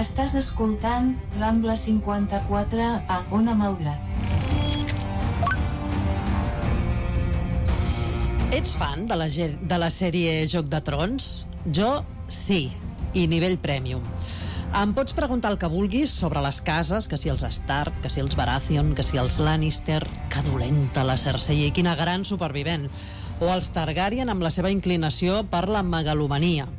Estàs escoltant Rambla 54 a Ona Malgrat. Ets fan de la sèrie Joc de Trons? Jo sí, i nivell Premium. Em pots preguntar el que vulguis sobre les cases, que si els Stark, que si els Baratheon, que si els Lannister, que dolenta la Cersei i quina gran supervivent, o els Targaryen amb la seva inclinació per la megalomania.